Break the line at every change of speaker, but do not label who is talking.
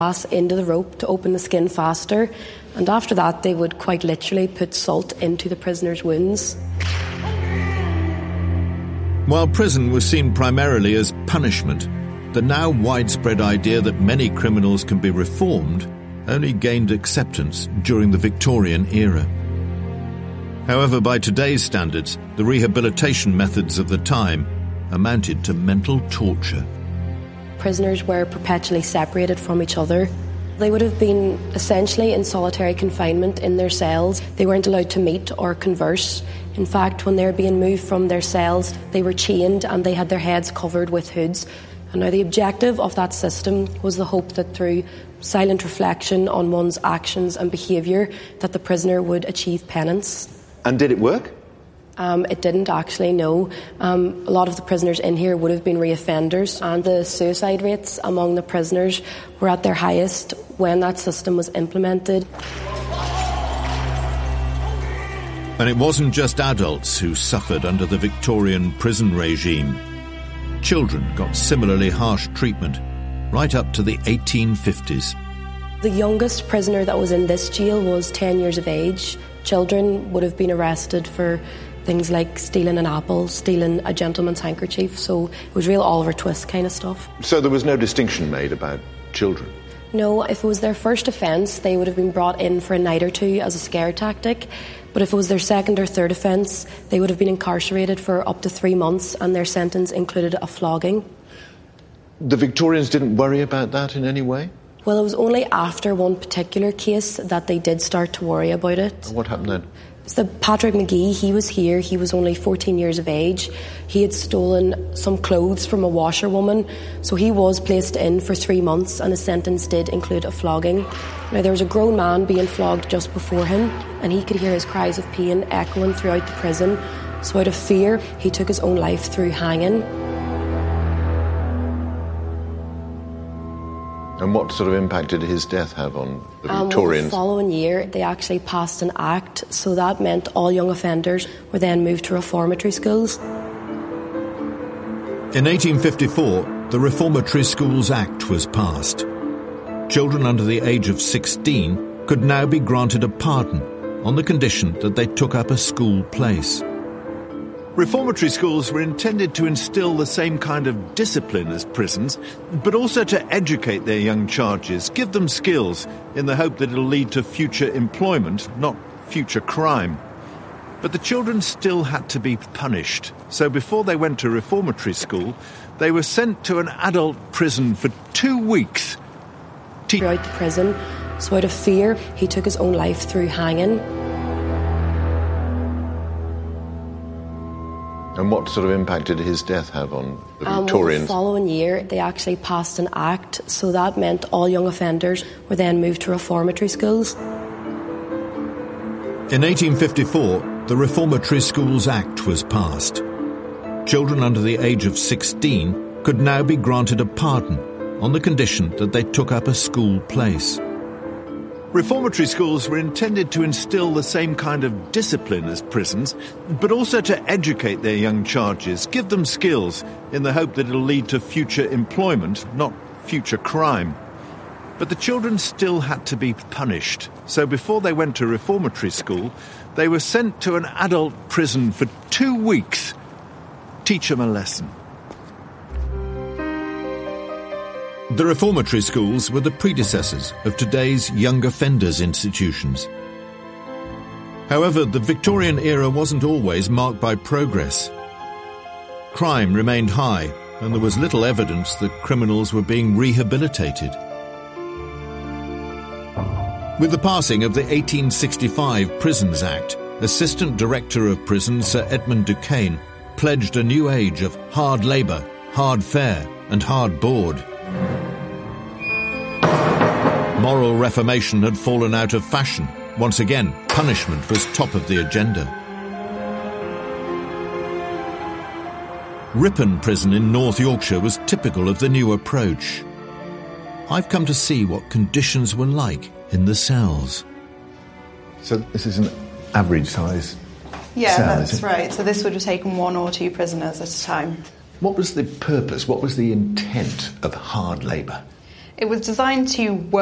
glass into the rope to open the skin faster, and after that they would quite literally put salt into the prisoners' wounds.
While prison was seen primarily as punishment, the now widespread idea that many criminals can be reformed only gained acceptance during the Victorian era. However, by today's standards, the rehabilitation methods of the time amounted to mental torture.
Prisoners were perpetually separated from each other. They would have been essentially in solitary confinement in their cells. They weren't allowed to meet or converse. In fact, when they were being moved from their cells, they were chained and they had their heads covered with hoods. And now the objective of that system was the hope that through silent reflection on one's actions and behaviour that the prisoner would achieve penance.
And did it work?
It didn't actually, no. A lot of the prisoners in here would have been reoffenders, and the suicide rates among the prisoners were at their highest when that system was implemented.
And it wasn't just adults who suffered under the Victorian prison regime. Children got similarly harsh treatment, right up to the 1850s.
The youngest prisoner that was in this jail was 10 years of age. Children would have been arrested for things like stealing an apple, stealing a gentleman's handkerchief, so it was real Oliver Twist kind of stuff.
So there was no distinction made about children?
No, if it was their first offence, they would have been brought in for a night or two as a scare tactic. But if it was their second or third offence, they would have been incarcerated for up to 3 months, and their sentence included a flogging.
The Victorians didn't worry about that in any way?
Well, it was only after one particular case that they did start to worry about it.
What happened then?
So Patrick McGee, he was here, he was only 14 years of age. He had stolen some clothes from a washerwoman, so he was placed in for 3 months, and his sentence did include a flogging. Now, there was a grown man being flogged just before him, and he could hear his cries of pain echoing throughout the prison. So out of fear, he took his own life through hanging.
And what sort of impact did his death have on the Victorians?
The following year, they actually passed an act, so that meant all young offenders were then moved to reformatory schools.
In 1854, the Reformatory Schools Act was passed. Children under the age of 16 could now be granted a pardon on the condition that they took up a school place. Reformatory schools were intended to instill the same kind of discipline as prisons, but also to educate their young charges, give them skills in the hope that it'll lead to future employment, not future crime. But the children still had to be punished, so before they went to reformatory school, they were sent to an adult prison for 2 weeks.
Throughout the prison, so out of fear, he took his own life through hanging.
And what sort of impact did his death have on the Victorians?
The following year, they actually passed an act, so that meant all young offenders were then moved to reformatory schools.
In 1854, the Reformatory Schools Act was passed. Children under the age of 16 could now be granted a pardon on the condition that they took up a school place. Reformatory schools were intended to instill the same kind of discipline as prisons, but also to educate their young charges, give them skills in the hope that it'll lead to future employment, not future crime. But the children still had to be punished, so before they went to reformatory school, they were sent to an adult prison for 2 weeks. Teach them a lesson. The reformatory schools were the predecessors of today's young offenders institutions. However, the Victorian era wasn't always marked by progress. Crime remained high, and there was little evidence that criminals were being rehabilitated. With the passing of the 1865 Prisons Act, Assistant Director of Prisons Sir Edmund Duquesne pledged a new age of hard labour, hard fare and hard board. Moral reformation had fallen out of fashion. Once again, punishment was top of the agenda. Ripon Prison in North Yorkshire was typical of the new approach. I've come to see what conditions were like in the cells.
So this is an average size
Yeah,
cell,
that's right. So this would have taken 1 or 2 prisoners at a time.
What was the purpose, what was the intent of hard labour?
It was designed to work